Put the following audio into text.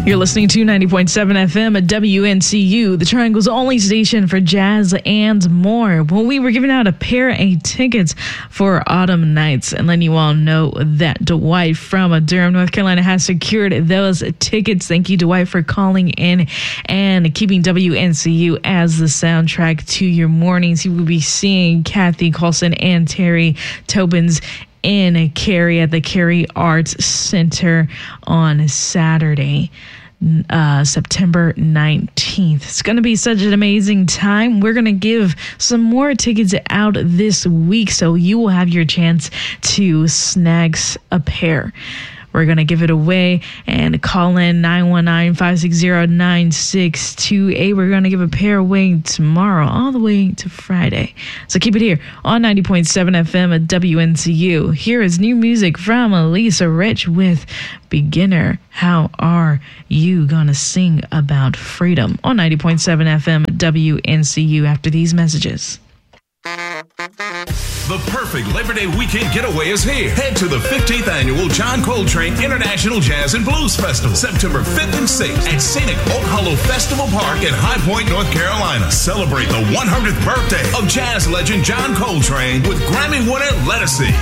You're listening to 90.7 FM at WNCU, the Triangle's only station for jazz and more. Well, we were giving out a pair of tickets for Autumn Nights and letting you all know that Dwight from Durham, North Carolina has secured those tickets. Thank you, Dwight, for calling in and keeping WNCU as the soundtrack to your mornings. He will be seeing Kathy Coulson and Terry Tobins in Cary at the Cary Arts Center on Saturday, September 19th. It's going to be such an amazing time. We're going to give some more tickets out this week, so you will have your chance to snag a pair. We're going to give it away and call in 919-560-9628. We're going to give a pair away tomorrow all the way to Friday. So keep it here on 90.7 FM at WNCU. Here is new music from Lisa Rich with Beginner. How are you going to sing about freedom on 90.7 FM at WNCU after these messages? The perfect Labor Day weekend getaway is here. Head to the 15th Annual John Coltrane International Jazz and Blues Festival, September 5th and 6th at scenic Oak Hollow Festival Park in High Point, North Carolina. Celebrate the 100th birthday of jazz legend John Coltrane with Grammy winner Lettucey,